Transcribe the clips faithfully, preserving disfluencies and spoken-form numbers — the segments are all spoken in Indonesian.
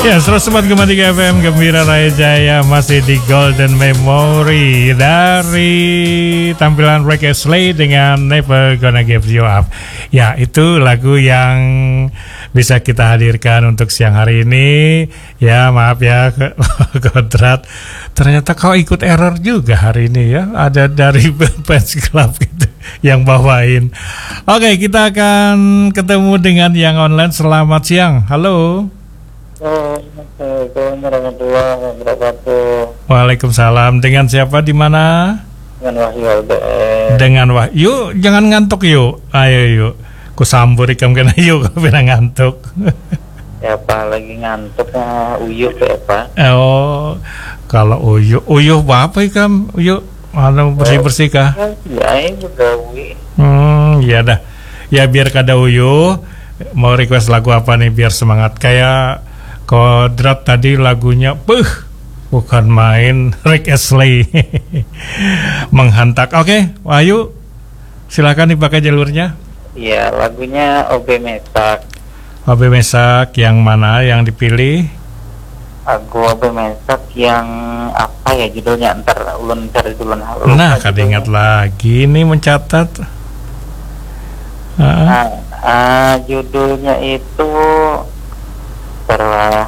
Ya, seratus empat koma tiga F M Gembira Raya Jaya masih di Golden Memory dari tampilan Rick Astley dengan Never Gonna Give You Up. Ya, itu lagu yang bisa kita hadirkan untuk siang hari ini. Ya, maaf ya Kodrat. Ternyata kau ikut error juga hari ini ya. Ada dari fans club gitu yang bawain. Oke, kita akan ketemu dengan yang online. Selamat siang. Halo. Assalamualaikum warahmatullahi wabarakatuh. Waalaikumsalam. Dengan siapa di mana? Dengan Wahyu L B S. Dengan Wahyu. Jangan ngantuk yuk. Ayo yuk. Ku sambur ikam kena yuk kalau pernah ngantuk. Ya Pak, lagi ngantuk ya uyuh ya Pak. Oh, kalau uyuh, uyuh apa ikam? Uyuh, anu bersih-bersih kah? Ya, ini begawi. Hmm, ya dah. Ya biar kada uyuh. Mau request lagu apa nih biar semangat? Kayak Kodrat tadi lagunya, puh, bukan main, Rick Astley. Menghantak. Oke, Wahyu, silakan dipakai jalurnya. Ya, lagunya O B Mesak. O B Mesak yang mana yang dipilih? Lagu O B Mesak yang apa ya judulnya? Ntar ulun cari dulu. Nah, kada ingat lagi ini mencatat. Uh. Nah, uh, judulnya itu terlah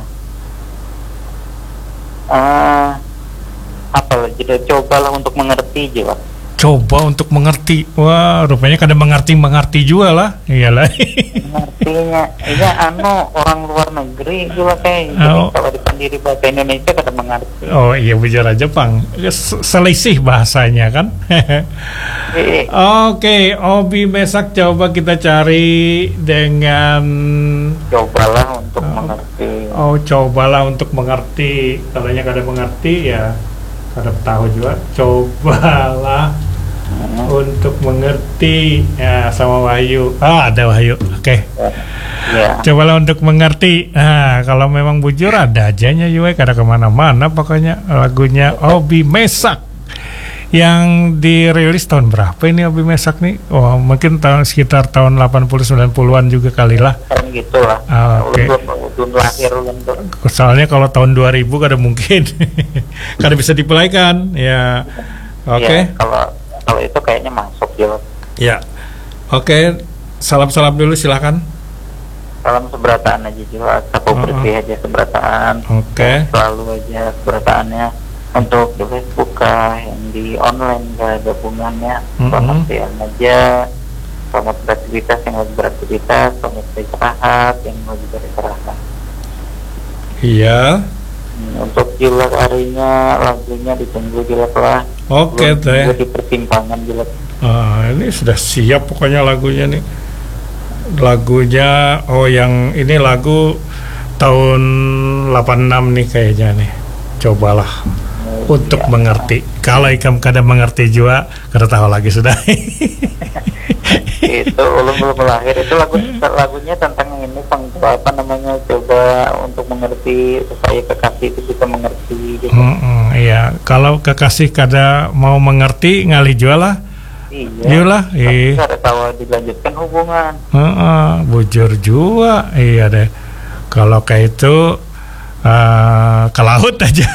uh, apa lah judul, cobalah untuk mengerti juga. Coba untuk mengerti. Wah, rupanya kada mengerti-mengerti juga lah. Iyalah. Mengertinya iya anu orang luar negeri juga kayak jadi oh. Kalau dipandiri bahasa Indonesia kada mengerti. Oh iya, bicara Jepang selisih bahasanya kan. Oke, okay, O B Mesak coba kita cari dengan cobalah untuk oh, mengerti. Oh, cobalah untuk mengerti. Kalanya kada mengerti ya kada tahu juga. Cobalah hmm. untuk mengerti ya sama Wahyu. Ah, ada Wahyu. Oke. Okay. Ya. Cobalah untuk mengerti. Nah, kalau memang bujur ada ajanya juga kada kemana-mana. Pokoknya lagunya O B Mesak yang dirilis tahun berapa ini O B Mesak nih? Oh, mungkin tahun sekitar tahun delapan puluh sembilan puluhan juga kali lah. Kan gitu lah. Ah, oke. Okay. Belum lahir ulun tuh. Soalnya kalau tahun dua ribu kada mungkin. Kada bisa dipelaikan. Ya. Oke. Okay. Ya, kalau kalau itu kayaknya masuk ya. Ya. Oke. Okay. Salam-salam dulu silakan. Salam seberataan aja juga, sapu bersih uh-uh. aja seberataan. Oke. Okay. Selalu aja seberataannya untuk di Facebook kah, yang di online kah gabungannya. Uh-uh. Pengertian aja. Selamat beraktivitas yang lagi beraktivitas, selamat beristirahat yang lagi beristirahat. Iya. Hmm, untuk Jilak harinya lagunya ditunggu Jilak lah. Oke okay, teh. Di persimpangan Jilak. Ah, ini sudah siap pokoknya lagunya nih. Lagunya oh yang ini lagu tahun delapan puluh enam nih kayaknya nih. Cobalah oh, untuk iya. mengerti. Kalau ikam kada mengerti juga, kada tahu lagi sudah. Itu ulun belum lahir. Itu lagu lagunya tentang ini pang apa namanya, coba untuk mengerti supaya kekasih itu bisa mengerti gitu. Mm-mm, iya, kalau kekasih kada mau mengerti ngalih jual lah. Iya lah, iya. Kada tahu dilanjutkan hubungan. Heeh, bujur juga. Iya deh. Kalau kayak itu uh, ke laut aja.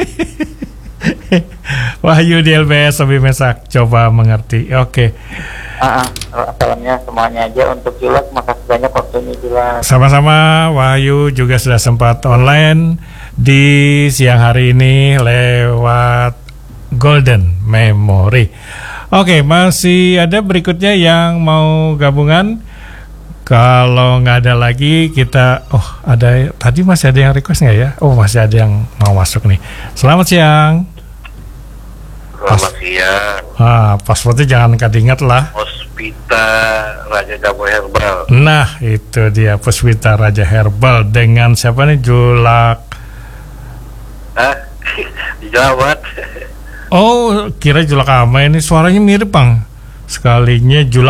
Wahyu di L B S O B Mesak, coba mengerti. Oke. Okay. Ah, uh, salamnya semuanya aja untuk Julak. Makasih banyak waktunya Julak. Sama-sama. Wahyu juga sudah sempat online di siang hari ini lewat Golden Memory. Oke, okay, masih ada berikutnya yang mau gabungan. Kalau nggak ada lagi kita, oh ada tadi masih ada yang request nggak ya? Oh masih ada yang mau masuk nih. Selamat siang. Selamat siang. Ah, pasportnya jangan kadingat lah. Puspita Raja Jamu Herbal. Nah itu dia Puspita Raja Herbal dengan siapa nih? Julak. Ah, dijawab. Oh kira Julak ama ini suaranya mirip bang. Sekalinya Julak